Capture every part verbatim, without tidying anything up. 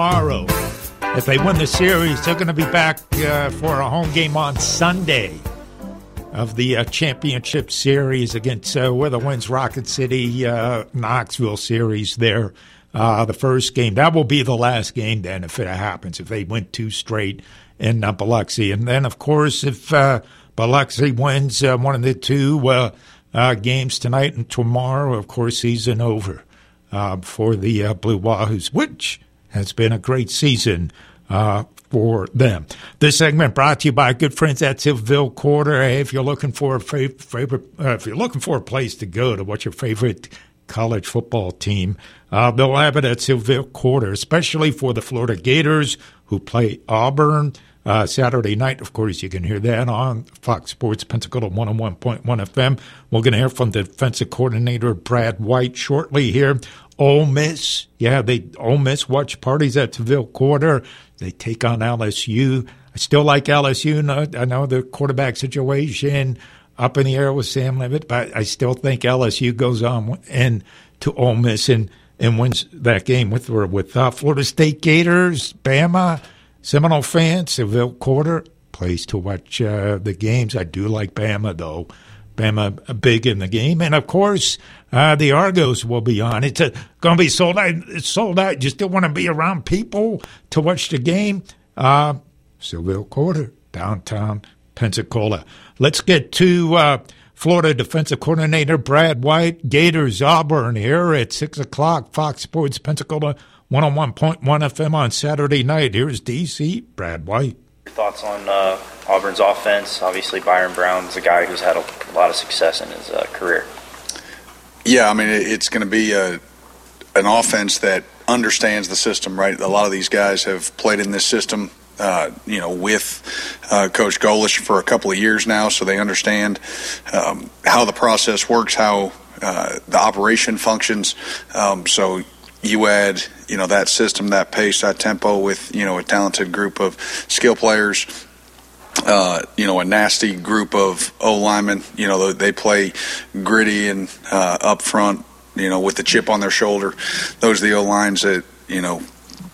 tomorrow. If they win the series, they're going to be back uh, for a home game on Sunday of the uh, championship series against uh, Weatherwinds Rocket City, uh, Knoxville series there. Uh, the first game. That will be the last game then if it happens, if they win two straight in uh, Biloxi. And then, of course, if uh, Biloxi wins uh, one of the two uh, uh, games tonight and tomorrow, of course, season over uh, for the uh, Blue Wahoos, which has been a great season uh, for them. This segment brought to you by good friends at Seville Quarter. Hey, if you're looking for a fav- favorite, uh, if you're looking for a place to go to what's your favorite college football team, uh, they'll have it at Seville Quarter, especially for the Florida Gators who play Auburn uh, Saturday night. Of course, you can hear that on Fox Sports Pensacola one oh one point one F M. We're going to hear from the defensive coordinator Brad White shortly here. Ole Miss, yeah, they Ole Miss watch parties at Seville Quarter. They take on L S U. I still like L S U. I know the quarterback situation up in the air with Sam Levitt, but I still think L S U goes on and to Ole Miss and, and wins that game with with uh, Florida State Gators, Bama, Seminole fans, Seville Quarter, place to watch uh, the games. I do like Bama, though. Bama big in the game. And, of course, uh, the Argos will be on. It's going to be sold out. It's sold out. You still want to be around people to watch the game? Uh, Seville Quarter, downtown Pensacola. Let's get to uh, Florida defensive coordinator Brad White. Gators Auburn here at six o'clock, Fox Sports Pensacola one oh one point one F M on Saturday night. Here's D C, Brad White. Thoughts on uh, Auburn's offense? Obviously, Byron Brown is a guy who's had a, a lot of success in his uh, career. Yeah, I mean, it's going to be a, an offense that understands the system, right? A lot of these guys have played in this system, uh, you know, with uh, Coach Golish for a couple of years now, so they understand um, how the process works, how uh, the operation functions. Um, so you add, you know, that system, that pace, that tempo with, you know, a talented group of skill players, uh, you know, a nasty group of O-linemen. You know, they play gritty and uh, up front, you know, with the chip on their shoulder. Those are the O-lines that, you know,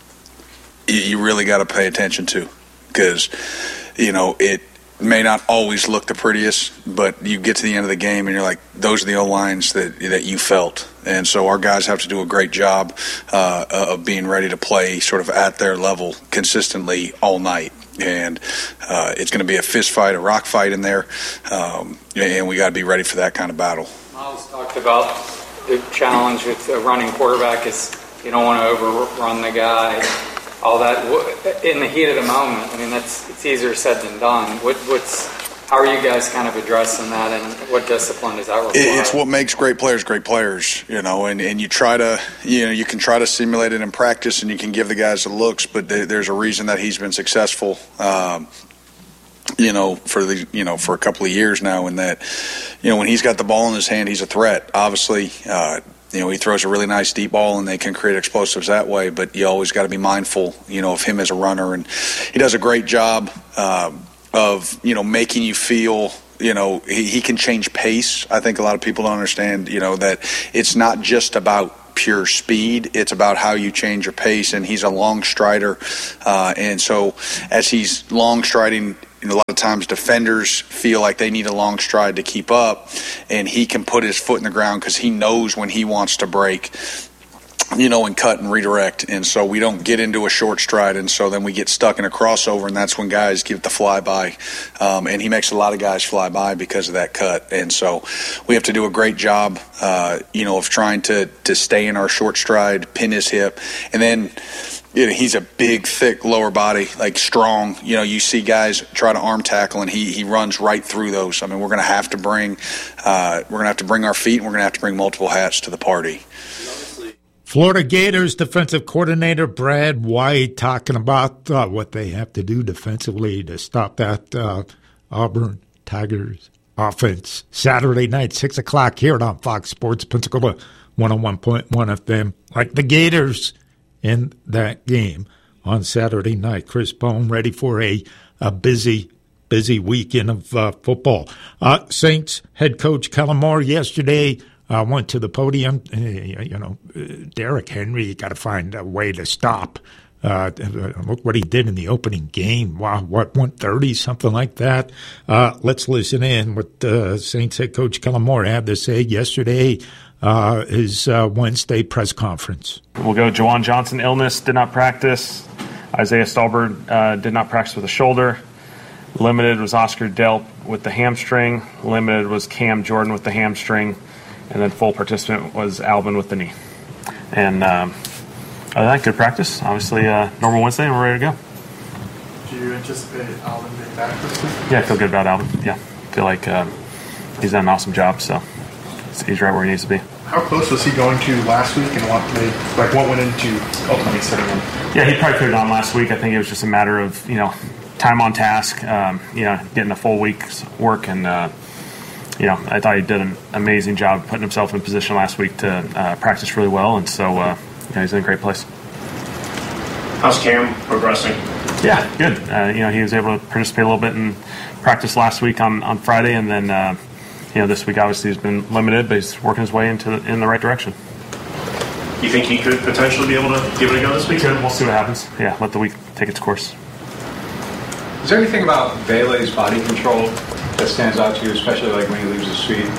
you really got to pay attention to because, you know, it may not always look the prettiest, but you get to the end of the game and you're like, those are the O-lines that that you felt. And so our guys have to do a great job uh, of being ready to play sort of at their level consistently all night. And uh, it's going to be a fist fight, a rock fight in there, um, and we got to be ready for that kind of battle. Miles talked about the challenge with a running quarterback is you don't want to overrun the guy. All that in the heat of the moment. I mean, that's it's easier said than done. What, what's how are you guys kind of addressing that, and what discipline does that require? It's what makes great players great players, you know. And, and you try to, you know, you can try to simulate it in practice, and you can give the guys the looks, but they, there's a reason that he's been successful. Um, you know, for the you know for a couple of years now, and that, you know, when he's got the ball in his hand, he's a threat. Obviously. Uh, You know, he throws a really nice deep ball, and they can create explosives that way. But you always got to be mindful, you know, of him as a runner. And he does a great job uh, of, you know, making you feel, you know, he, he can change pace. I think a lot of people don't understand, you know, that it's not just about pure speed. It's about how you change your pace. And he's a long strider. Uh, and so as he's long striding, a lot of times defenders feel like they need a long stride to keep up, and he can put his foot in the ground because he knows when he wants to break, you know, and cut and redirect. And so we don't get into a short stride, and so then we get stuck in a crossover, and that's when guys give the flyby. Um, and he makes a lot of guys fly by because of that cut. And so we have to do a great job, uh, you know, of trying to, to stay in our short stride, pin his hip, and then – you know, he's a big, thick lower body, like strong. You know, you see guys try to arm tackle, and he, he runs right through those. I mean, we're going to have to bring uh, we're going to have to bring our feet, and we're going to have to bring multiple hats to the party. Florida Gators defensive coordinator Brad White talking about uh, what they have to do defensively to stop that uh, Auburn Tigers offense. Saturday night, six o'clock here on Fox Sports Pensacola one oh one point one F M. Like the Gators in that game on Saturday night. Chris Bone ready for a, a busy, busy weekend of uh, football. Uh, Saints head coach Kellen Moore yesterday uh, went to the podium. Uh, you know, uh, Derrick Henry, you got to find a way to stop Uh, look what he did in the opening game. Wow, what, one thirty, something like that. Uh, let's listen in what uh, Saints head coach Kellen Moore had to say yesterday, uh, his uh, Wednesday press conference. We'll go Juwan Johnson, illness, did not practice. Isaiah Stallbird uh, did not practice with a shoulder. Limited was Oscar Delp with the hamstring. Limited was Cam Jordan with the hamstring. And then full participant was Alvin with the knee. And um, other than that, good practice. Obviously, uh, normal Wednesday, and we're ready to go. Do you anticipate Alvin being back this week? Yeah, I feel good about Alvin. Yeah, I feel like uh, he's done an awesome job, so he's right where he needs to be. How close was he going to last week, and what made, like what went into ultimately sitting him? Yeah, he probably could have gone last week. I think it was just a matter of, you know, time on task, um, you know, getting a full week's work, and uh, you know, I thought he did an amazing job putting himself in position last week to uh, practice really well, and so uh, you know, he's in a great place. How's Cam progressing? Yeah, good. Uh, you know, he was able to participate a little bit in practice last week on, on Friday, and then uh, you know, this week obviously he's been limited, but he's working his way into the, in the right direction. You think he could potentially be able to give it a go this week? We'll see what happens. Yeah, let the week take its course. Is there anything about Vele's body control that stands out to you, especially like when he leaves his feet?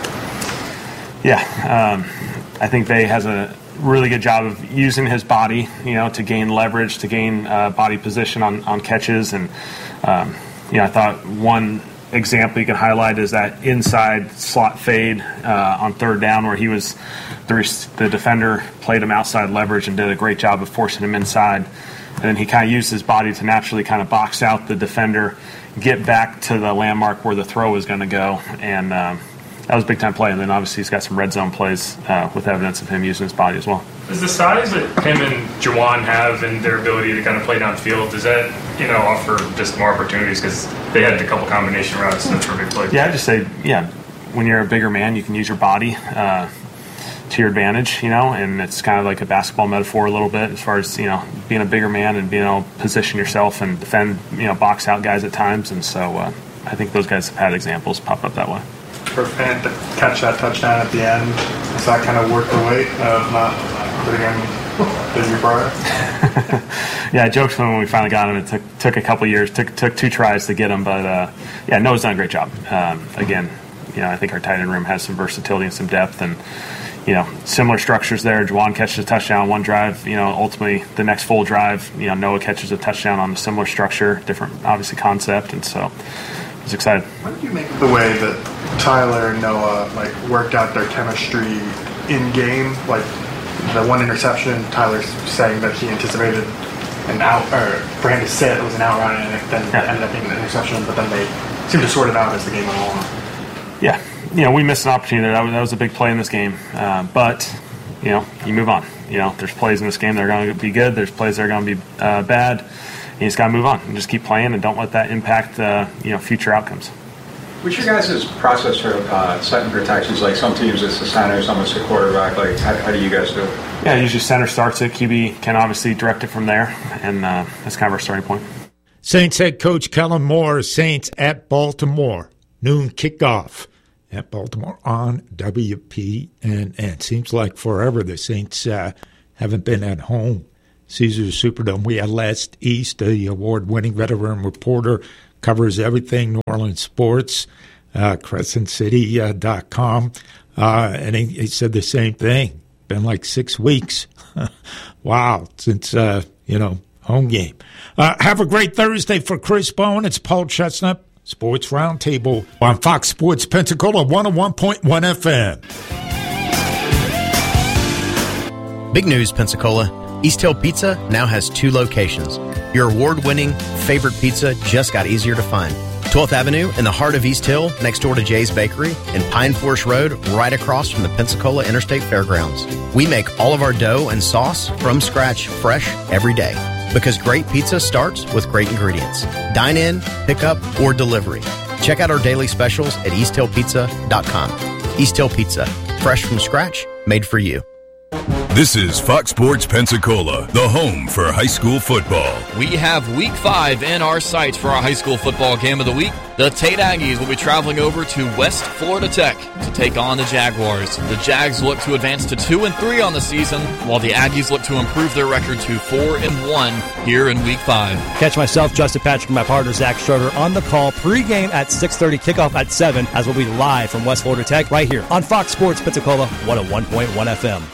Yeah, um, I think Vele has a really good job of using his body, you know, to gain leverage, to gain uh, body position on, on catches. And, um, you know, I thought one example you can highlight is that inside slot fade uh, on third down where he was, the, the defender played him outside leverage and did a great job of forcing him inside. And then he kind of used his body to naturally kind of box out the defender, get back to the landmark where the throw is going to go. And um, that was a big-time play. And then obviously he's got some red zone plays uh, with evidence of him using his body as well. Is the size that him and Juwan have and their ability to kind of play downfield, does that, you know, offer just more opportunities? Because they had a couple combination routes that were big plays. Yeah, I'd just say, yeah, when you're a bigger man, you can use your body uh, to your advantage, you know, and it's kind of like a basketball metaphor a little bit as far as, you know, being a bigger man and being able to position yourself and defend, you know, box out guys at times. And so uh, I think those guys have had examples pop up that way. For Fant to catch that touchdown at the end, does that kind of work the weight of not putting him in your prior? Yeah, I joked when we finally got him. It took took a couple years, took took two tries to get him, but uh, yeah, Noah's done a great job. Um, again, you know, I think our tight end room has some versatility and some depth, and you know, similar structures there. Juwan catches a touchdown on one drive. You know, ultimately the next full drive, you know, Noah catches a touchdown on a similar structure, different obviously concept, and so I was excited. What did you make of the way that Tyler and Noah like worked out their chemistry in game? Like the one interception, Tyler saying that he anticipated an out, or for him to sit, it was an out route, and it then yeah. ended up being an interception. But then they seemed to sort it out as the game went along. Yeah, you know, we missed an opportunity. That was, that was a big play in this game. Uh, but, you know, you move on. You know, there's plays in this game that are going to be good. There's plays that are going to be uh, bad. You just got to move on and just keep playing and don't let that impact, uh, you know, future outcomes. What's your guys' process for uh, setting protections? Like some teams it's the center, some it's the quarterback. Like how, how do you guys do it? Yeah, usually center starts it. Q B can obviously direct it from there, and uh, that's kind of our starting point. Saints head coach Kellen Moore, Saints at Baltimore. Noon kickoff at Baltimore on W P N N. Seems like forever the Saints uh, haven't been at home. Caesars Superdome. We had Les East, the award-winning veteran reporter, covers everything New Orleans sports, uh, crescent city dot com, uh, and he, he said the same thing. Been like six weeks. Wow, since, uh, you know, home game. Uh, have a great Thursday for Chris Bone. It's Paul Chestnut, Sports Roundtable on Fox Sports Pensacola, one oh one point one F M. Big news, Pensacola. East Hill Pizza now has two locations. Your award-winning favorite pizza just got easier to find. twelfth Avenue in the heart of East Hill, next door to Jay's Bakery, and Pine Forest Road, right across from the Pensacola Interstate Fairgrounds. We make all of our dough and sauce from scratch, fresh every day. Because great pizza starts with great ingredients. Dine in, pick up, or delivery. Check out our daily specials at east hill pizza dot com. East Hill Pizza, fresh from scratch, made for you. This is Fox Sports Pensacola, the home for high school football. We have week five in our sights for our high school football game of the week. The Tate Aggies will be traveling over to West Florida Tech to take on the Jaguars. The Jags look to advance to two and three on the season, while the Aggies look to improve their record to four and one here in week five. Catch myself, Justin Patrick, and my partner Zach Schroeder on the call pregame at six thirty, kickoff at seven, as we'll be live from West Florida Tech right here on Fox Sports Pensacola one oh one point one F M.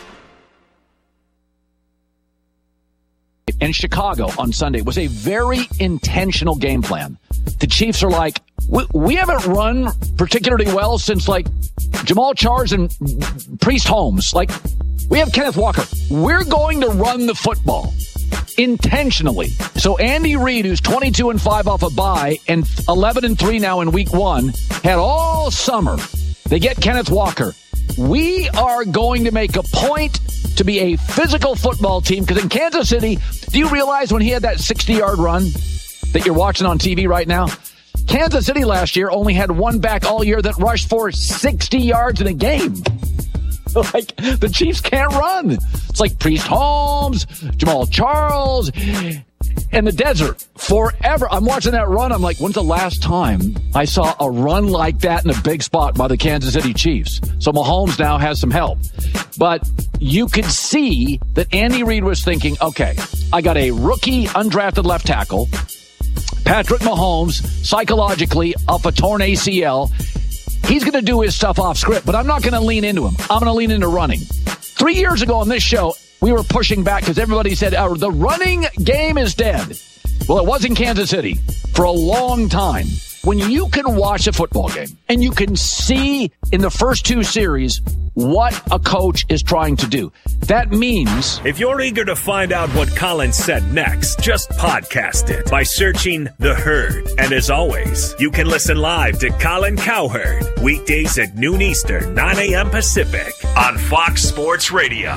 In Chicago on Sunday was a very intentional game plan. The Chiefs are like, we, we haven't run particularly well since like Jamal Charles and Priest Holmes. Like, we have Kenneth Walker. We're going to run the football intentionally. So Andy Reid, who's twenty-two and five off a bye and eleven and three now in week one, had all summer. They get Kenneth Walker. We are going to make a point to be a physical football team, because in Kansas City, do you realize when he had that sixty-yard run that you're watching on T V right now? Kansas City last year only had one back all year that rushed for sixty yards in a game. Like, the Chiefs can't run. It's like Priest Holmes, Jamal Charles, and the desert forever. I'm watching that run. I'm like, when's the last time I saw a run like that in a big spot by the Kansas City Chiefs? So Mahomes now has some help. But you could see that Andy Reid was thinking, okay, I got a rookie undrafted left tackle, Patrick Mahomes, psychologically up a torn A C L. He's going to do his stuff off script, but I'm not going to lean into him. I'm going to lean into running. Three years ago on this show, we were pushing back because everybody said, oh, the running game is dead. Well, it was in Kansas City for a long time. When you can watch a football game and you can see in the first two series what a coach is trying to do, that means... If you're eager to find out what Colin said next, just podcast it by searching The Herd. And as always, you can listen live to Colin Cowherd weekdays at noon Eastern, nine a.m. Pacific on Fox Sports Radio.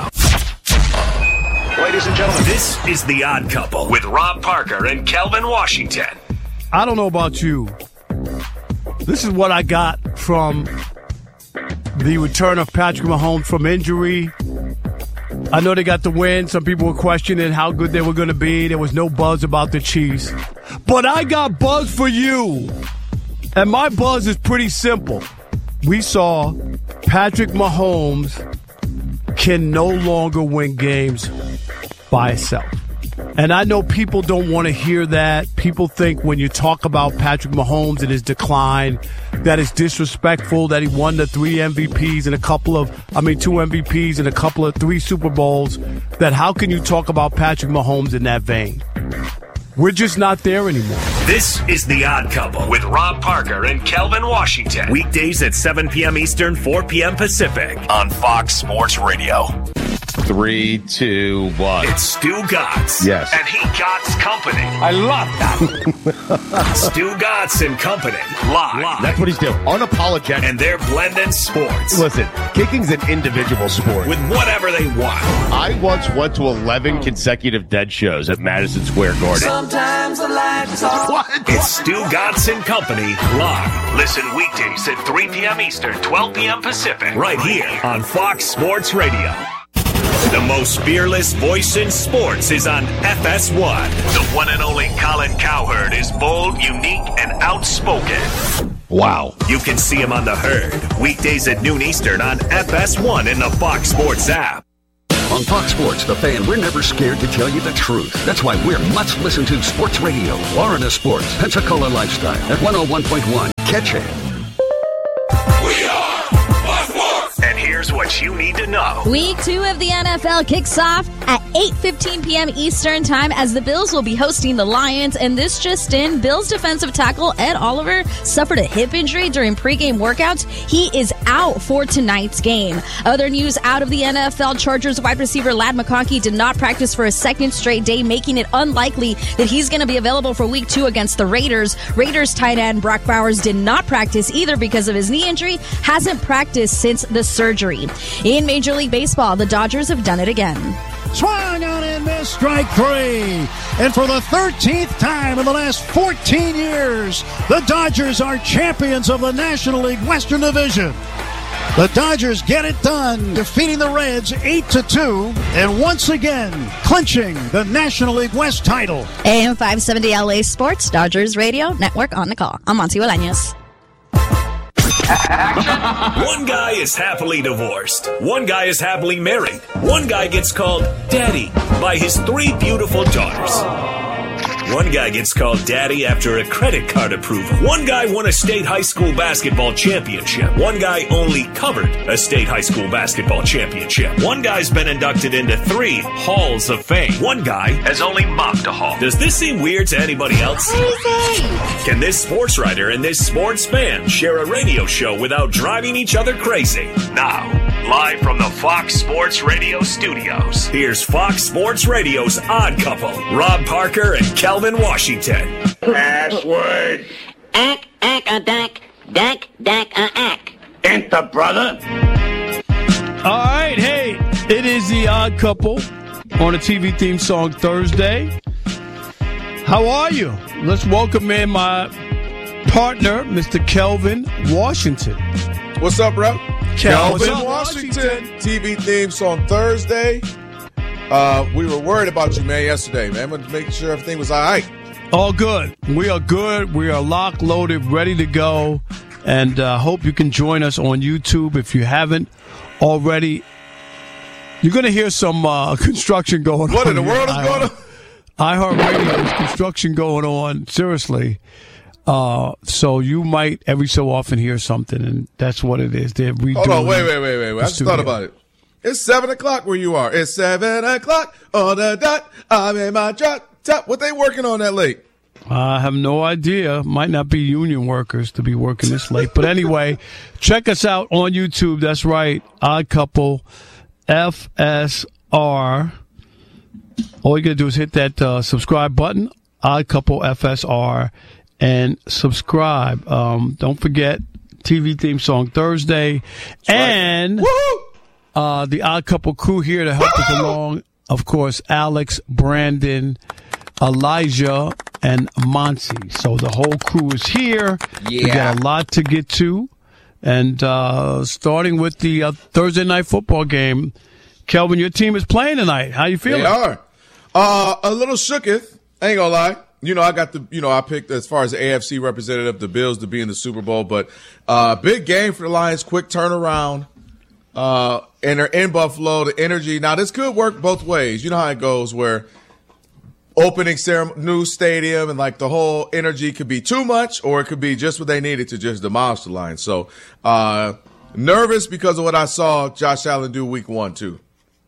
Ladies and gentlemen, this is The Odd Couple with Rob Parker and Kelvin Washington. I don't know about you. This is what I got from the return of Patrick Mahomes from injury. I know they got the win. Some people were questioning how good they were going to be. There was no buzz about the Chiefs. But I got buzz for you. And my buzz is pretty simple. We saw Patrick Mahomes can no longer win games by itself. And I know people don't want to hear that. People think when you talk about Patrick Mahomes and his decline, that it's disrespectful that he won the three M V Ps and a couple of, I mean, two M V Ps and a couple of three Super Bowls, that how can you talk about Patrick Mahomes in that vein? We're just not there anymore. This is The Odd Couple with Rob Parker and Kelvin Washington. Weekdays at seven p.m. Eastern, four p.m. Pacific on Fox Sports Radio. Three, two, one. It's Stu Gotts. Yes. And he Gotts Company. I love that. Stu Gotts and Company. Live. Live. That's what he's doing. Unapologetic. And they're blending sports. Listen, kicking's an individual sport. With whatever they want. I once went to eleven consecutive Dead shows at Madison Square Garden. Sometimes the light is on. What? It's Stu Gotts and Company. Live. Listen weekdays at three p.m. Eastern, twelve p.m. Pacific. Right here on Fox Sports Radio. The most fearless voice in sports is on F S one. The one and only Colin Cowherd is bold, unique, and outspoken. Wow. You can see him on The Herd, weekdays at noon Eastern on F S one in the Fox Sports app. On Fox Sports, The Fan, we're never scared to tell you the truth. That's why we're much listened to Sports Radio, Florida Sports, Pensacola Lifestyle at one oh one point one. Catch it. We are Fox Sports. And here's what you need to know. Week two of the N F L kicks off at eight fifteen p.m. Eastern time as the Bills will be hosting the Lions. And this just in, Bills defensive tackle Ed Oliver suffered a hip injury during pregame workouts. He is out for tonight's game. Other news out of the N F L, Chargers wide receiver Ladd McConkey did not practice for a second straight day, making it unlikely that he's going to be available for week two against the Raiders. Raiders tight end Brock Bowers did not practice either because of his knee injury, hasn't practiced since the surgery. In Major League Baseball, the Dodgers have done it again. Swung on and missed, strike three. And for the thirteenth time in the last fourteen years, the Dodgers are champions of the National League Western Division. The Dodgers get it done, defeating the Reds eight to two, and once again clinching the National League West title. A M five seventy L A Sports, Dodgers Radio Network on the call. I'm Monty Bolaños. One guy is happily divorced. One guy is happily married. One guy gets called daddy by his three beautiful daughters. One guy gets called daddy after a credit card approval. One guy won a state high school basketball championship. One guy only covered a state high school basketball championship. One guy's been inducted into three halls of fame. One guy has only mopped a hall. Does this seem weird to anybody else? Can this sports writer and this sports fan share a radio show without driving each other crazy? Now, live from the Fox Sports Radio studios, here's Fox Sports Radio's Odd Couple, Rob Parker and Kelvin Washington. Password. Ack, ack, a dack, dack, dack, a ack. Enter, brother. All right, hey, it is the Odd Couple on a T V theme song Thursday. How are you? Let's welcome in my partner, Mister Kelvin Washington. What's up, bro? Kelvin Kelvin Washington, T V theme song Thursday. Uh, we were worried about you, man, yesterday, man. But making sure everything was all right. All good. We are good. We are locked, loaded, ready to go. And uh, hope you can join us on YouTube if you haven't already. You're going to hear some uh, construction going what on. What in the world is going on? iHeartRadio, there's construction going on. Seriously. Uh, so you might every so often hear something, and that's what it is. They're redoing. Hold on, wait, wait, wait, wait. wait. I just studio. thought about it. It's seven o'clock where you are. It's seven o'clock on the dot. I'm in my drop top. What they working on that late? I have no idea. Might not be union workers to be working this late. But anyway, check us out on YouTube. That's right. Odd Couple F S R. All you got to do is hit that uh, subscribe button, Odd Couple F S R, and subscribe. Um, don't forget, T V theme song Thursday. That's and right. uh, the Odd Couple crew here to help Woo! us along. Of course, Alex, Brandon, Elijah, and Monty. So the whole crew is here. Yeah. We got a lot to get to. And uh, starting with the uh, Thursday night football game, Kelvin, your team is playing tonight. How you feeling? They are. Uh, a little shooketh. I ain't gonna lie. You know, I got the, you know, I picked as far as the A F C representative, the Bills to be in the Super Bowl, but uh, big game for the Lions, quick turnaround. Uh, and they're in Buffalo, the energy. Now, this could work both ways. You know how it goes where opening ceremony, new stadium, and like the whole energy could be too much, or it could be just what they needed to just demolish the Lions. So, uh, nervous because of what I saw Josh Allen do week one, too.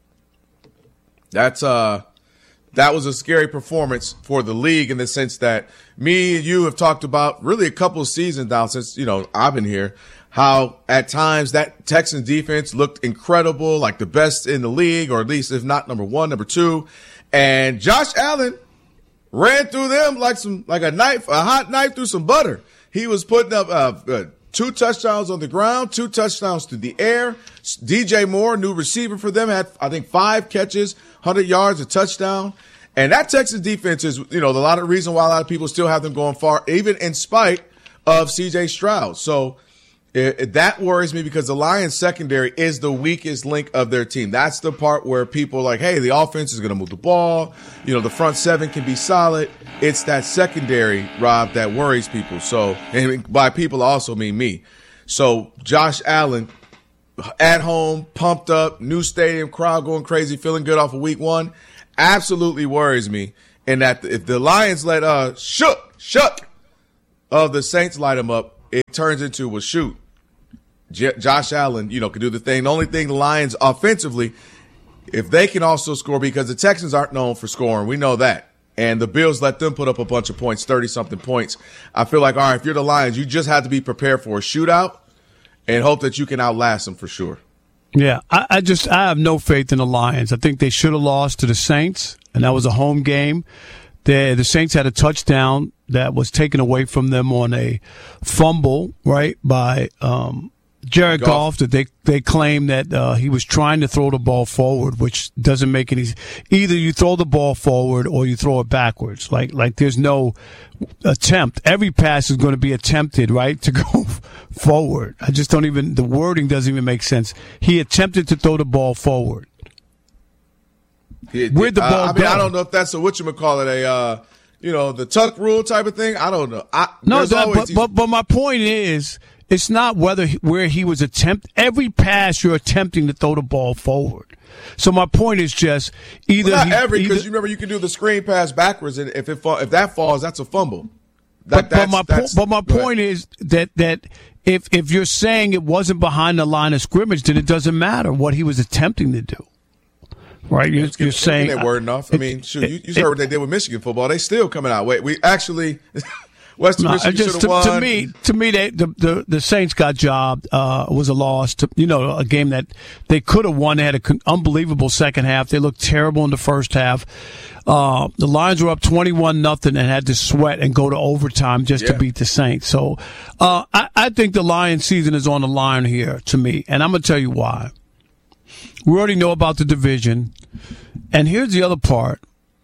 That's, uh, that was a scary performance for the league in the sense that me and you have talked about really a couple of seasons now since, you know, I've been here, how at times that Texans defense looked incredible, like the best in the league, or at least if not number one, number two. And Josh Allen ran through them like some, like a knife, a hot knife through some butter. He was putting up, uh, uh two touchdowns on the ground, two touchdowns through the air. D J Moore, new receiver for them, had, I think, five catches, one hundred yards, a touchdown. And that Texas defense is, you know, a lot of reason why a lot of people still have them going far, even in spite of C J Stroud. So it, it, that worries me because the Lions secondary is the weakest link of their team. That's the part where people are like, hey, the offense is going to move the ball. You know, the front seven can be solid. It's that secondary, Rob, that worries people. So, and by people, I also mean me. So Josh Allen at home, pumped up, new stadium, crowd going crazy, feeling good off of week one, absolutely worries me. And that if the Lions let uh shook, shook of the Saints light them up, it turns into, well, shoot, J- Josh Allen, you know, can do the thing. The only thing the Lions offensively, if they can also score, because the Texans aren't known for scoring, we know that. And the Bills let them put up a bunch of points, thirty-something points. I feel like, all right, if you're the Lions, you just have to be prepared for a shootout and hope that you can outlast them for sure. Yeah, I, I just I have no faith in the Lions. I think they should have lost to the Saints, and that was a home game. They, the Saints had a touchdown that was taken away from them on a fumble, right, by um, Jared Goff, that they they claim that uh, he was trying to throw the ball forward, which doesn't make any. Either you throw the ball forward or you throw it backwards. Like like there's no attempt. Every pass is going to be attempted, right, to go forward. I just don't even. The wording doesn't even make sense. He attempted to throw the ball forward. He, Where'd the uh, ball I mean, go? I don't know if that's a whatchamacallit, a uh, you know, the tuck rule type of thing. I don't know. I, No, that, always but, these- but but my point is, it's not whether where he was attempt. Every pass you're attempting to throw the ball forward. So my point is just either well, not he, every because either- you remember you can do the screen pass backwards, and if it fall, if that falls, that's a fumble. but, That, but that's, my po- that's, but my go ahead. point is that that if if you're saying it wasn't behind the line of scrimmage, then it doesn't matter what he was attempting to do. Right, you're, you're saying they're wording off. I mean, shoot, you, you heard what they did with Michigan football. They still coming out. Wait, we actually Western No, Michigan just should to, have won. to me, to me, they, the, the the Saints got jobbed. Uh, was a loss to you know a game that they could have won. They had an unbelievable second half. They looked terrible in the first half. Uh, the Lions were up twenty-one nothing and had to sweat and go to overtime just Yeah. to beat the Saints. So uh, I, I think the Lions season is on the line here to me, and I'm gonna tell you why. We already know about the division, and here's the other part.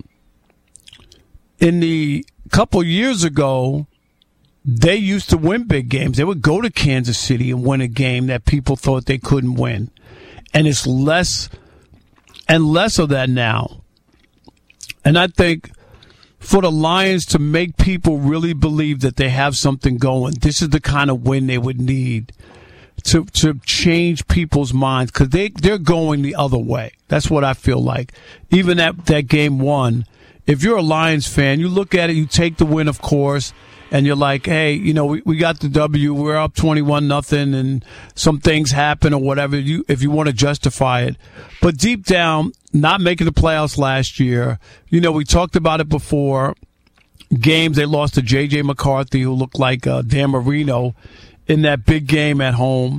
In the couple years ago, they used to win big games. They would go to Kansas City and win a game that people thought they couldn't win. And it's less and less of that now. And I think for the Lions to make people really believe that they have something going, this is the kind of win they would need to to change people's minds, because they, they're going the other way. That's what I feel like. Even that, that game one, if you're a Lions fan, you look at it, you take the win, of course, and you're like, hey, you know, we, we got the W, we're up twenty-one nothing, and some things happen or whatever, you if you want to justify it. But deep down, not making the playoffs last year, you know, we talked about it before, games they lost to J J McCarthy, who looked like uh, Dan Marino in that big game at home.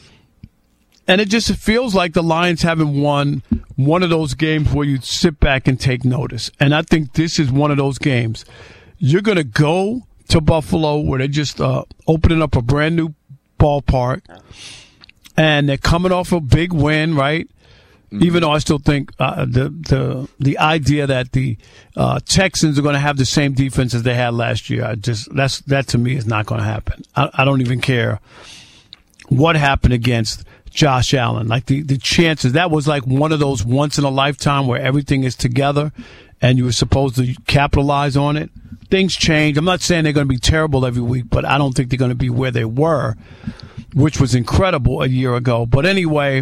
And it just feels like the Lions haven't won one of those games where you sit back and take notice. And I think this is one of those games. You're going to go to Buffalo, where they're just uh, opening up a brand new ballpark, and they're coming off a big win, right? Mm-hmm. Even though I still think uh, the the the idea that the uh, Texans are going to have the same defense as they had last year, I just that's that to me is not going to happen. I, I don't even care what happened against Josh Allen. Like the, the chances, that was like one of those once in a lifetime where everything is together and you were supposed to capitalize on it. Things change. I'm not saying they're going to be terrible every week, but I don't think they're going to be where they were, which was incredible a year ago. But anyway,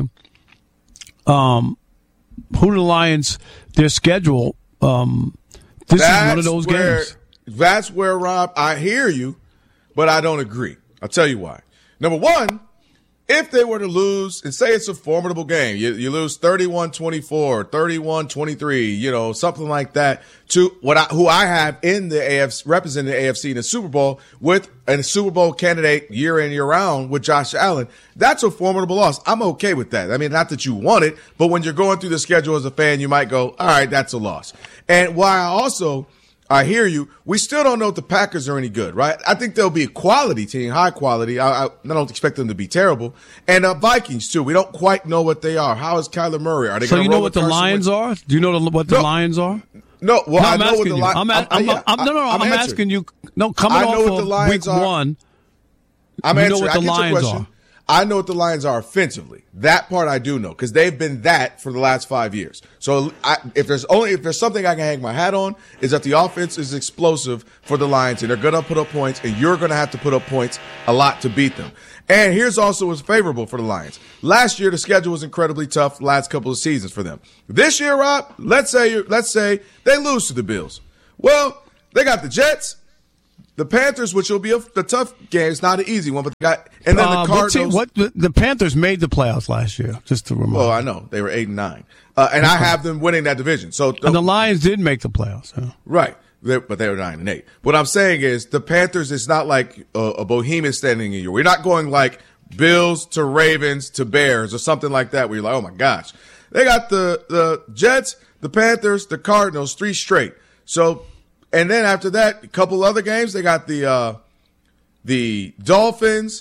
um, who do the Lions, their schedule, um, this that's is one of those where, games. That's where, Rob, I hear you, but I don't agree. I'll tell you why. Number one, if they were to lose, and say it's a formidable game, you, you lose thirty-one twenty-four, thirty-one twenty-three, you know, something like that, to what I, who I have in the A F C, representing the A F C in the Super Bowl with a Super Bowl candidate year in, year round with Josh Allen, that's a formidable loss. I'm okay with that. I mean, not that you want it, but when you're going through the schedule as a fan, you might go, all right, that's a loss. And why I also, I hear you, we still don't know if the Packers are any good, right? I think they'll be a quality team, high quality. I, I, I don't expect them to be terrible. And uh, Vikings, too. We don't quite know what they are. How is Kyler Murray? Are they So going to you know what the Lions are? Do you know the, what the No. Lions are? No, well, no, I I'm know asking what the you. Lions I'm, a- I'm, yeah, I'm, no, no, no. I'm I'm, answering. asking you. No, coming I know off what the of Lions week are. one, I'm you answering. know what I the get your Lions question. are. I know what the Lions are offensively. That part I do know, because they've been that for the last five years. So I, if there's only if there's something I can hang my hat on, is that the offense is explosive for the Lions, and they're going to put up points, and you're going to have to put up points a lot to beat them. And here's also what's favorable for the Lions. Last year the schedule was incredibly tough. The last couple of seasons for them. This year, Rob, let's say let's say they lose to the Bills. Well, they got the Jets. The Panthers, which will be a, a tough game, it's not an easy one, but they got, and then Uh, the what team- Cardinals. What, the, the Panthers made the playoffs last year, just to remind. Well, I know they were eight and nine, uh, and I have them winning that division. So, and the Lions did make the playoffs. Yeah. right, They're, but they were nine and eight. What I'm saying is the Panthers. It's not like a, a behemoth standing in you. We're not going like Bills to Ravens to Bears or something like that. Where you're like, oh my gosh, they got the the Jets, the Panthers, the Cardinals, three straight. So, and then after that, a couple other games, they got the. Uh, The Dolphins,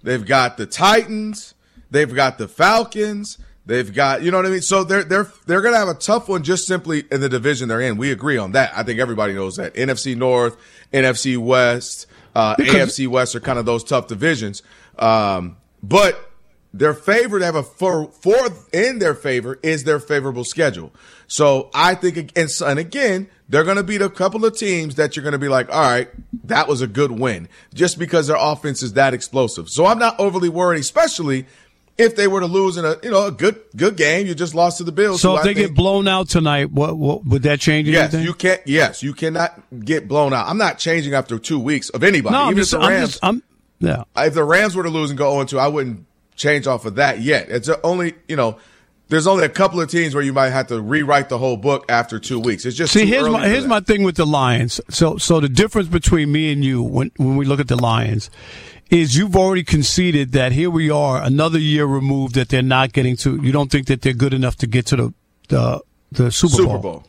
They've got the Titans. They've got the Falcons. They've got, you know what I mean? So they're they're they're going to have a tough one just simply in the division they're in. We agree on that. I think everybody knows that. N F C North, N F C West, uh, A F C West are kind of those tough divisions. Um, but their favor, they have a for, for in their favor is their favorable schedule. So I think, and, and again, they're going to beat a couple of teams that you're going to be like, all right, that was a good win, just because their offense is that explosive. So I'm not overly worried, especially if they were to lose in a, you know, a good good game. You just lost to the Bills. So if they get blown out tonight, what, what would that change anything? Yes, you can't. Yes, you cannot get blown out. I'm not changing after two weeks of anybody. No, Even I'm just, if the Rams, I'm just, I'm, yeah. If the Rams were to lose and go oh and two, I wouldn't change off of that yet. It's only, you know, there's only a couple of teams where you might have to rewrite the whole book after two weeks. It's just see. Too Here's early my for here's that. my thing with the Lions. So so the difference between me and you when when we look at the Lions is you've already conceded that here we are another year removed that they're not getting to. You don't think that they're good enough to get to the the, the Super, Super Bowl. Bowl.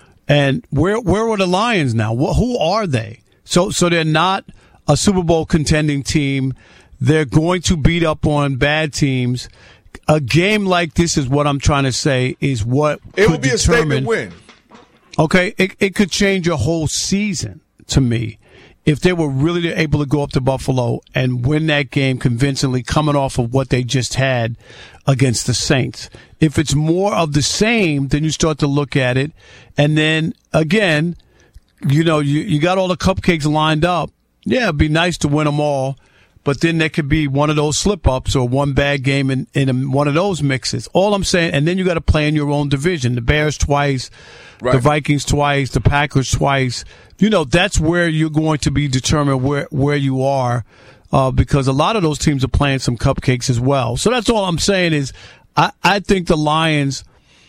And where where are the Lions now? Wh- who are they? So so they're not a Super Bowl contending team. They're going to beat up on bad teams. A game like this is what I'm trying to say is what It could would be a determine, statement win. Okay, it it could change your whole season to me if they were really able to go up to Buffalo and win that game convincingly, coming off of what they just had against the Saints. If it's more of the same, then you start to look at it, and then again, you know, you you got all the cupcakes lined up. Yeah, it'd be nice to win them all. But then there could be one of those slip-ups or one bad game in, in one of those mixes. All I'm saying, and then you got to play in your own division. The Bears twice, right. The Vikings twice, the Packers twice. You know, that's where you're going to be determined where, where you are uh, because a lot of those teams are playing some cupcakes as well. So that's all I'm saying is I, I think the Lions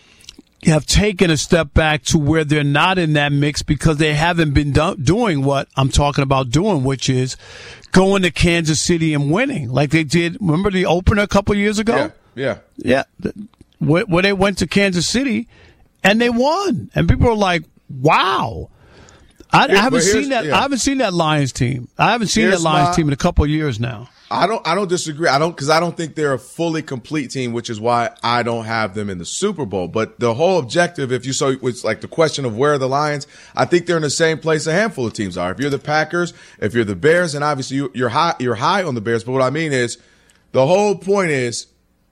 have taken a step back to where they're not in that mix because they haven't been do- doing what I'm talking about doing, which is going to Kansas City and winning like they did. Remember the opener a couple of years ago? Yeah, yeah. Yeah. Where, where they went to Kansas City and they won. And people are like, wow. I, I haven't seen that. Yeah. I haven't seen that Lions team. I haven't seen here's that Lions my, team in a couple of years now. I don't. I don't disagree. I don't because I don't think they're a fully complete team, which is why I don't have them in the Super Bowl. But the whole objective, if you so, it's like the question of where are the Lions. I think they're in the same place a handful of teams are. If you're the Packers, if you're the Bears, and obviously you, you're high. You're high on the Bears. But what I mean is, the whole point is,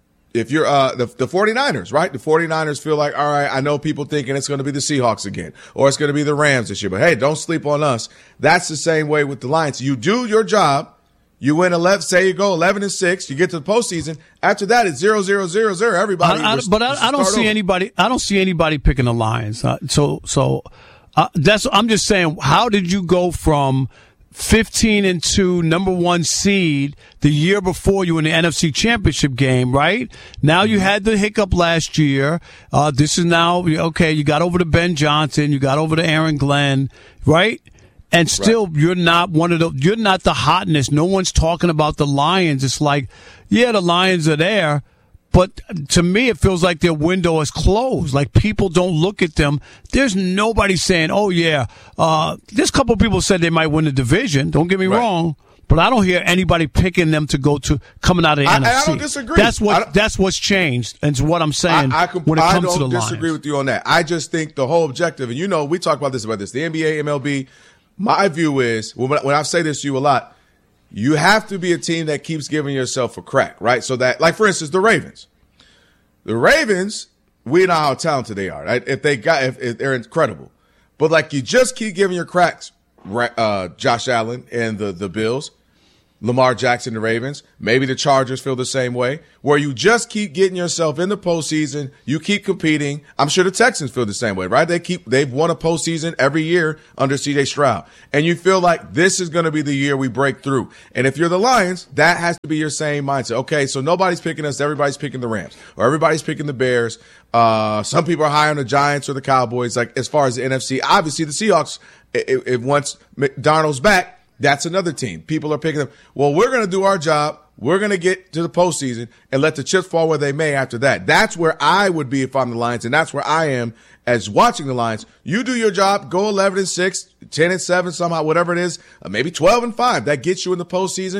if you're uh, the, the 49ers, right? The 49ers feel like, all right, I know people thinking it's going to be the Seahawks again or it's going to be the Rams this year. But, hey, don't sleep on us. That's the same way with the Lions. You do your job. You win eleven, say you go eleven and six, you get to the postseason. After that, it's zero, zero, zero, zero. Everybody. I, I, but I, I don't see over. anybody. I don't see anybody picking the Lions. Uh, so, so uh, that's. I'm just saying. How did you go from fifteen and two, number one seed the year before you were in the N F C Championship game, right? Now you had the hiccup last year. Uh, this is now okay. You got over to Ben Johnson. You got over to Aaron Glenn, right? And still, right. you're not one of the, you're not the hotness. No one's talking about the Lions. It's like, yeah, the Lions are there, but to me, it feels like their window is closed. Like people don't look at them. There's nobody saying, oh yeah, uh, there's a couple of people said they might win the division. Don't get me right. wrong. But I don't hear anybody picking them to go to coming out of the I, N F C. I don't disagree. That's what that's what's changed, and it's what I'm saying I, I comp- when it comes to the Lions. I don't disagree with you on that. I just think the whole objective, and you know, we talk about this about this, the N B A, M L B. My view is, when I say this to you a lot, you have to be a team that keeps giving yourself a crack, right? So that, like, for instance, the Ravens. The Ravens, we know how talented they are, right? If they got, if, if they're incredible. But, like, you just keep giving your cracks, uh, Josh Allen and the, the Bills, Lamar Jackson, the Ravens. Maybe the Chargers feel the same way, where you just keep getting yourself in the postseason. You keep competing. I'm sure the Texans feel the same way, right? They keep, they've won a postseason every year under C J Stroud. And you feel like this is going to be the year we break through. And if you're the Lions, that has to be your same mindset. Okay, so nobody's picking us. Everybody's picking the Rams or everybody's picking the Bears. Uh, some people are high on the Giants or the Cowboys. Like, as far as the N F C, obviously the Seahawks, if, if once Darnold's back, that's another team. People are picking them. Well, we're going to do our job. We're going to get to the postseason and let the chips fall where they may after that. That's where I would be if I'm the Lions, and that's where I am as watching the Lions. You do your job. Go eleven and six, ten and seven somehow, whatever it is, uh, maybe twelve and five. That gets you in the postseason.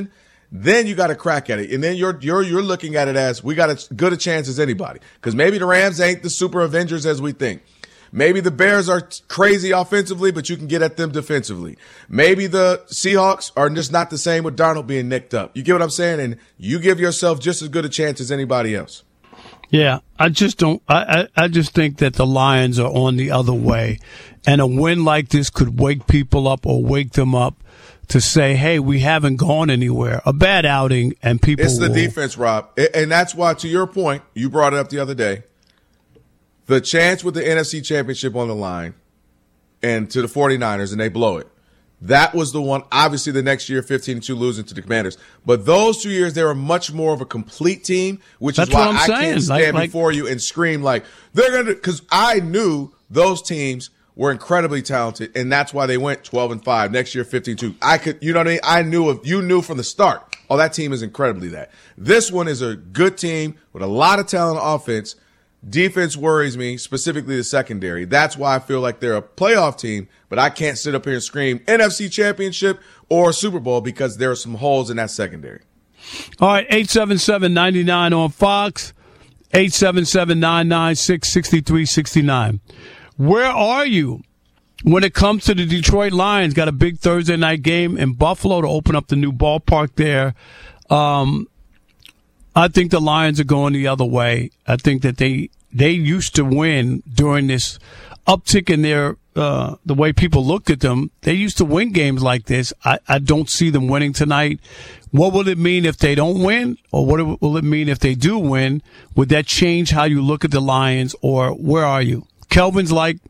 then you got to crack at it. And then you're you're you're looking at it as we got as good a chance as anybody. Because maybe the Rams ain't the super Avengers as we think. Maybe the Bears are crazy offensively, but you can get at them defensively. Maybe the Seahawks are just not the same with Darnold being nicked up. You get what I'm saying? And you give yourself just as good a chance as anybody else. Yeah, I just don't. I, I, I just think that the Lions are on the other way. And a win like this could wake people up or wake them up to say, hey, we haven't gone anywhere. A bad outing and people It's the will, defense, Rob. And that's why, to your point, you brought it up the other day, the chance with the N F C Championship on the line and to the 49ers, and they blow it. That was the one, obviously the next year, fifteen and two losing to the Commanders. But those two years, they were much more of a complete team, which That's is why what I'm I saying. can't stand Like- like- before you and scream like, they're going to, because I knew those teams were incredibly talented, and that's why they went twelve and five. Next year, fifteen and two. I could, you know what I mean? I knew, if you knew from the start, oh, that team is incredibly that. This one is a good team with a lot of talent on offense. Defense worries me, specifically the secondary. That's why I feel like they're a playoff team, but I can't sit up here and scream N F C Championship or Super Bowl because there are some holes in that secondary. All right, eight seven seven, nine nine on Fox, eight seven seven, nine nine six, six three six nine. Where are you when it comes to the Detroit Lions? Got a big Thursday night game in Buffalo to open up the new ballpark there. Um, I think the Lions are going the other way. I think that they they used to win during this uptick in their uh, the way people looked at them. They used to win games like this. I, I don't see them winning tonight. What will it mean if they don't win, or what will it mean if they do win? Would that change how you look at the Lions, or where are you? Kelvin's like,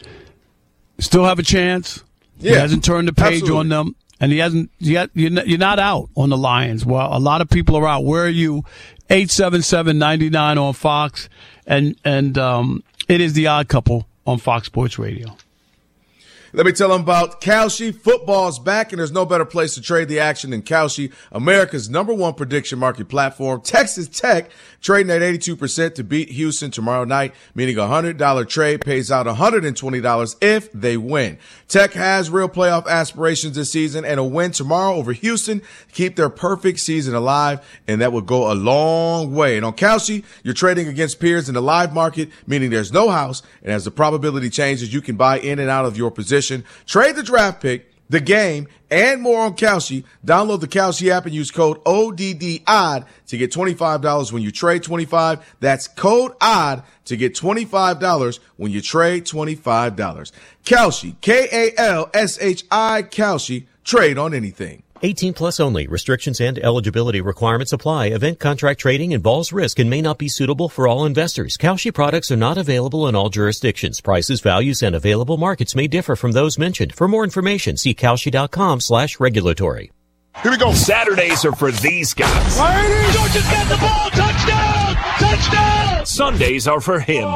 still have a chance. Yeah, he hasn't turned the page absolutely. on them, and he hasn't yet. You're not out on the Lions. Well, a lot of people are out. Where are you? eight seven seven, nine nine on Fox, and and um, it is the Odd Couple on Fox Sports Radio. Let me tell them about Kalshi. Football's back, and there's no better place to trade the action than Kalshi, America's number one prediction market platform. Texas Tech trading at eighty-two percent to beat Houston tomorrow night, meaning a one hundred dollars trade pays out one hundred twenty dollars if they win. Tech has real playoff aspirations this season, and a win tomorrow over Houston keep their perfect season alive, and that would go a long way. And on Kalshi, you're trading against peers in the live market, meaning there's no house, and as the probability changes, you can buy in and out of your position. Trade the draft pick, the game, and more on Kalshi. Download the Kalshi app and use code O D D O D to get twenty-five dollars when you trade twenty-five dollars. That's code O D to get twenty-five dollars when you trade twenty-five dollars. Kalshi, K A L S H I, Kalshi. Trade on anything. eighteen plus only. Restrictions and eligibility requirements apply. Event contract trading involves risk and may not be suitable for all investors. Kalshi products are not available in all jurisdictions. Prices, values, and available markets may differ from those mentioned. For more information, see Kalshi.com slash regulatory. Here we go. Saturdays are for these guys. Georgia's got the ball. Touchdown! Touchdown! Sundays are for him.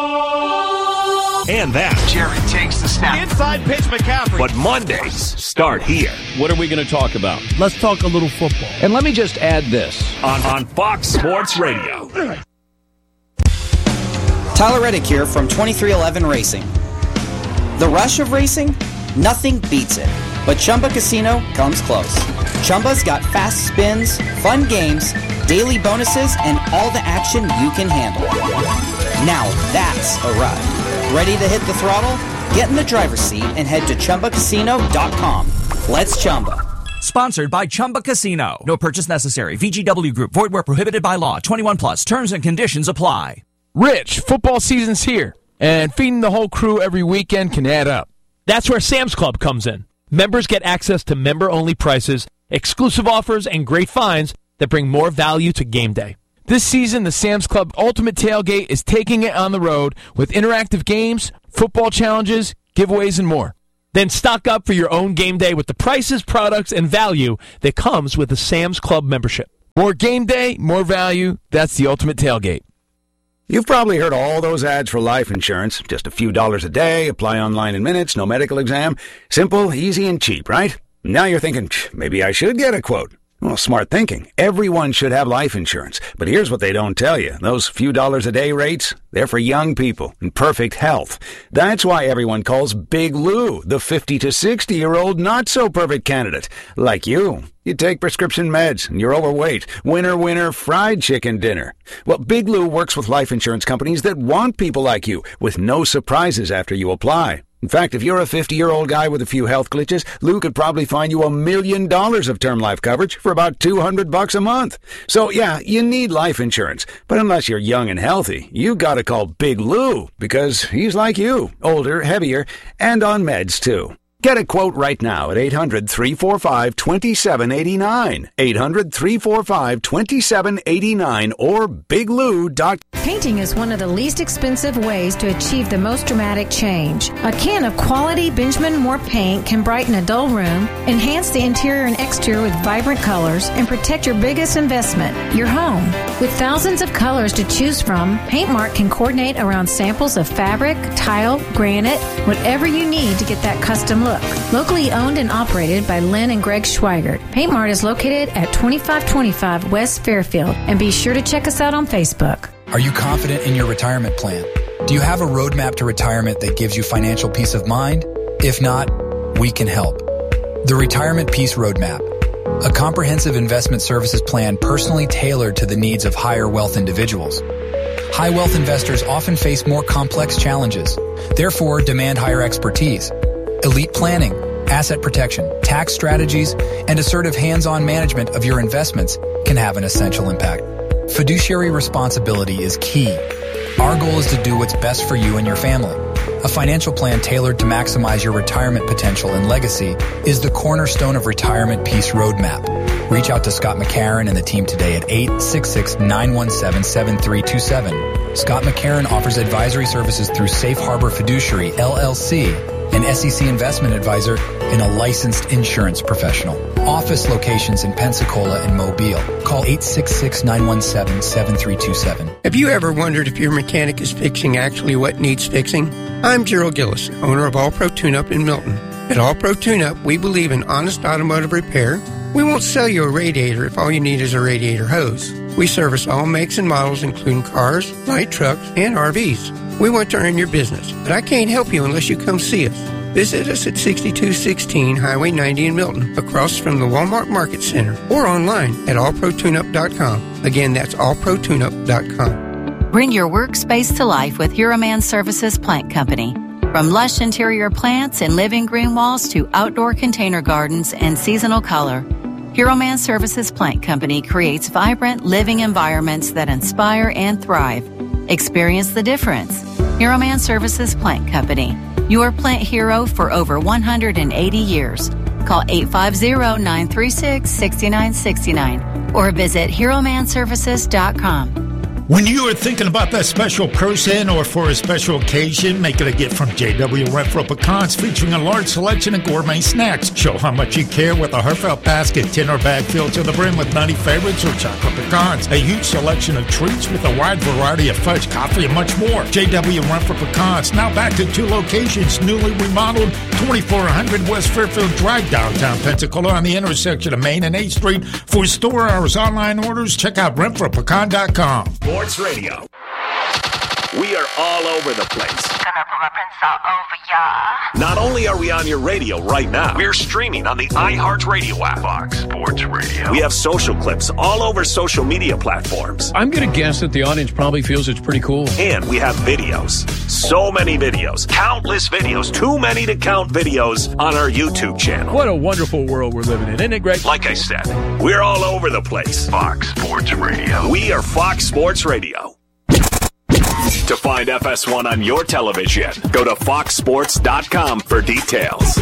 And that. Jared takes the snap. Inside pitch, McCaffrey. But Mondays start here. What are we going to talk about? Let's talk a little football. And let me just add this. On, on Fox Sports Radio. Tyler Reddick here from twenty-three eleven Racing. The rush of racing? Nothing beats it. But Chumba Casino comes close. Chumba's got fast spins, fun games, daily bonuses, and all the action you can handle. Now that's a ride. Ready to hit the throttle? Get in the driver's seat and head to Chumba Casino dot com. Let's Chumba. Sponsored by Chumba Casino. No purchase necessary. V G W Group. Void where prohibited by law. twenty-one plus. Terms and conditions apply. Rich, football season's here, and feeding the whole crew every weekend can add up. That's where Sam's Club comes in. Members get access to member-only prices, exclusive offers, and great finds that bring more value to game day. This season, the Sam's Club Ultimate Tailgate is taking it on the road with interactive games, football challenges, giveaways, and more. Then stock up for your own game day with the prices, products, and value that comes with a Sam's Club membership. More game day, more value. That's the Ultimate Tailgate. You've probably heard all those ads for life insurance. Just a few dollars a day, apply online in minutes, no medical exam. Simple, easy, and cheap, right? Now you're thinking, maybe I should get a quote. Well, smart thinking. Everyone should have life insurance. But here's what they don't tell you. Those few dollars a day rates, they're for young people in perfect health. That's why everyone calls Big Lou the fifty to sixty-year-old not-so-perfect candidate. Like you. You take prescription meds and you're overweight. Winner, winner, fried chicken dinner. Well, Big Lou works with life insurance companies that want people like you with no surprises after you apply. In fact, if you're a fifty-year-old guy with a few health glitches, Lou could probably find you a million dollars of term life coverage for about two hundred bucks a month. So, yeah, you need life insurance. But unless you're young and healthy, you gotta call Big Lou because he's like you, older, heavier, and on meds, too. Get a quote right now at eight hundred, three four five, two seven eight nine. eight hundred, three four five, two seven eight nine or big lou dot com. Painting is one of the least expensive ways to achieve the most dramatic change. A can of quality Benjamin Moore paint can brighten a dull room, enhance the interior and exterior with vibrant colors, and protect your biggest investment, your home. With thousands of colors to choose from, PaintMart can coordinate around samples of fabric, tile, granite, whatever you need to get that custom look. Locally owned and operated by Lynn and Greg Schweigert, PaintMart is located at twenty-five twenty-five West Fairfield, and be sure to check us out on Facebook. Are you confident in your retirement plan? Do you have a roadmap to retirement that gives you financial peace of mind? If not, we can help. The Retirement Peace Roadmap, a comprehensive investment services plan personally tailored to the needs of higher wealth individuals. High wealth investors often face more complex challenges, therefore demand higher expertise. Elite planning, asset protection, tax strategies, and assertive hands-on management of your investments can have an essential impact. Fiduciary responsibility is key. Our goal is to do what's best for you and your family. A financial plan tailored to maximize your retirement potential and legacy is the cornerstone of Retirement Peace Roadmap. Reach out to Scott McCarron and the team today at eight six six, nine one seven, seven three two seven. Scott McCarron offers advisory services through Safe Harbor Fiduciary, L L C, an S E C investment advisor, and a licensed insurance professional. Office locations in Pensacola and Mobile. Call eight six six, nine one seven, seven three two seven. Have you ever wondered if your mechanic is fixing actually what needs fixing? I'm Gerald Gillis, owner of All Pro Tune-Up in Milton. At All Pro Tune-Up, we believe in honest automotive repair. We won't sell you a radiator if all you need is a radiator hose. We service all makes and models, including cars, light trucks, and R Vs. We want to earn your business, but I can't help you unless you come see us. Visit us at sixty-two sixteen Highway ninety in Milton, across from the Walmart Market Center, or online at all pro tune up dot com. Again, that's all pro tune up dot com. Bring your workspace to life with Hero-Man Services Plant Company. From lush interior plants and living green walls to outdoor container gardens and seasonal color, Hero-Man Services Plant Company creates vibrant living environments that inspire and thrive. Experience the difference. Hero-Man Services Plant Company, your plant hero for over one hundred eighty years. Call eight five zero, nine three six, six nine six nine or visit hero man services dot com. When you are thinking about that special person or for a special occasion, make it a gift from J W Renfro Pecans, featuring a large selection of gourmet snacks. Show how much you care with a heartfelt basket, tin or bag filled to the brim with nutty favorites or chocolate pecans. A huge selection of treats with a wide variety of fudge, coffee, and much more. J W Renfro Pecans, now back to two locations, newly remodeled, twenty-four hundred West Fairfield Drive, downtown Pensacola, on the intersection of Main and eighth Street. For store hours, online orders, check out renfro pecan dot com. Sports Radio. We are all over the place. Gonna put my prints all over ya. Not only are we on your radio right now, we're streaming on the iHeartRadio app. Fox Sports Radio. We have social clips all over social media platforms. I'm going to guess that the audience probably feels it's pretty cool. And we have videos. So many videos. Countless videos. Too many to count videos on our YouTube channel. What a wonderful world we're living in. Isn't it great? Like I said, we're all over the place. Fox Sports Radio. We are Fox Sports Radio. To find F S one on your television, go to fox sports dot com for details.